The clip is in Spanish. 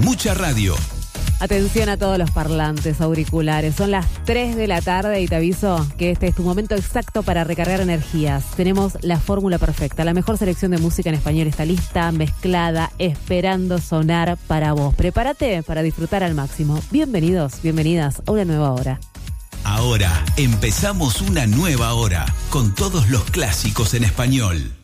Mucha Radio. Atención a todos los parlantes auriculares. Son las 3 de la tarde y te aviso que este es tu momento exacto para recargar energías. Tenemos la fórmula perfecta. La mejor selección de música en español está lista, mezclada, esperando sonar para vos. Prepárate para disfrutar al máximo. Bienvenidos, bienvenidas a una nueva hora. Ahora empezamos una nueva hora con todos los clásicos en español.